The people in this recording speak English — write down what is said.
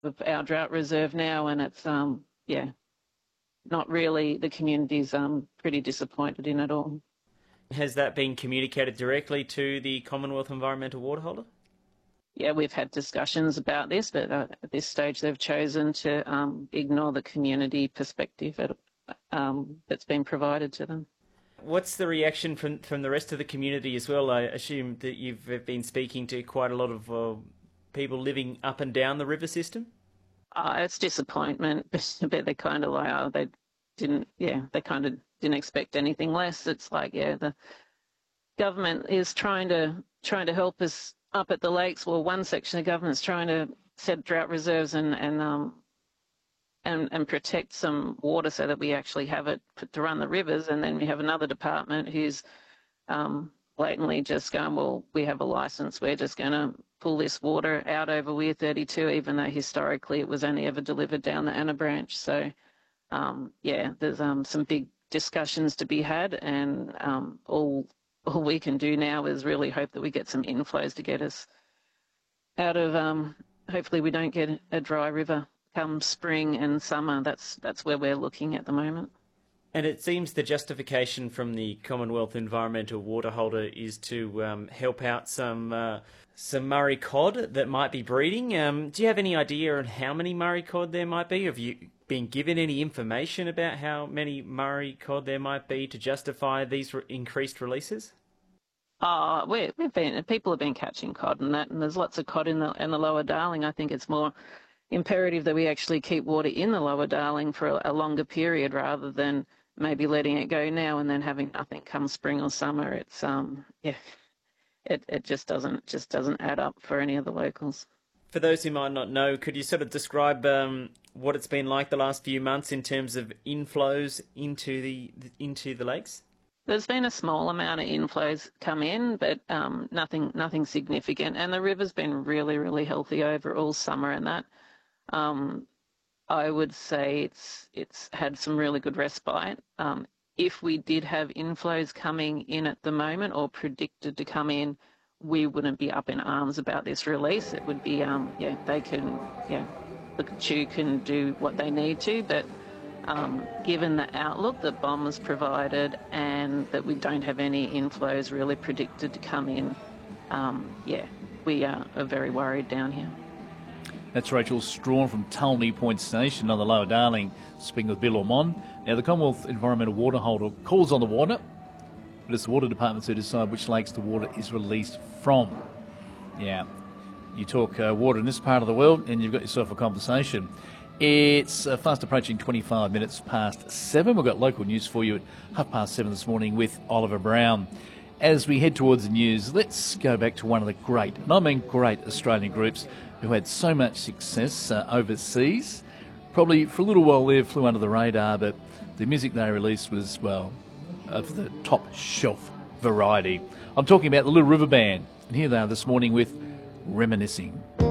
of our drought reserve now, and it's not really, the community's pretty disappointed in it all. Has that been communicated directly to the Commonwealth Environmental Water Holder? Yeah, we've had discussions about this, but at this stage they've chosen to ignore the community perspective that's been provided to them. What's the reaction from the rest of the community as well? I assume that you've been speaking to quite a lot of people living up and down the river system? It's disappointment, but they're kind of like, they kind of didn't expect anything less. It's like, the government is trying to help us up at the lakes. Well, one section of government's trying to set drought reserves and protect some water so that we actually have it to run the rivers, and then we have another department who's blatantly just going, well, we have a license, we're just going to pull this water out over Weir 32, even though historically it was only ever delivered down the Anna Branch. So, there's some big discussions to be had, and all we can do now is really hope that we get some inflows to get us out of, hopefully we don't get a dry river come spring and summer. That's where we're looking at the moment. And it seems the justification from the Commonwealth Environmental Water Holder is to help out some Murray cod that might be breeding. Do you have any idea on how many Murray cod there might be? Have you been given any information about how many Murray cod there might be to justify these increased releases? People have been catching cod and that, and there's lots of cod in the Lower Darling. I think it's more imperative that we actually keep water in the Lower Darling for a longer period rather than maybe letting it go now and then having nothing come spring or summer. It's it just doesn't add up for any of the locals. For those who might not know, could you sort of describe what it's been like the last few months in terms of inflows into the lakes? There's been a small amount of inflows come in, but nothing significant. And the river's been really, really healthy over all summer and that. I would say it's had some really good respite. If we did have inflows coming in at the moment or predicted to come in, we wouldn't be up in arms about this release. It would be, they can, the CHU can do what they need to, but given the outlook that BOM has provided and that we don't have any inflows really predicted to come in, we are very worried down here. That's Rachel Strawn from Tulney Point Station on the Lower Darling, speaking with Bill Ormond. Now, the Commonwealth Environmental Water Holder calls on the water, but it's the water departments who decide which lakes the water is released from. Yeah, you talk water in this part of the world and you've got yourself a conversation. It's fast approaching 25 minutes past 7. We've got local news for you at 7:30 this morning with Oliver Brown. As we head towards the news, let's go back to one of the great, and I mean great, Australian groups who had so much success overseas. Probably for a little while there flew under the radar, but the music they released was, well, of the top shelf variety. I'm talking about the Little River Band, and here they are this morning with Reminiscing.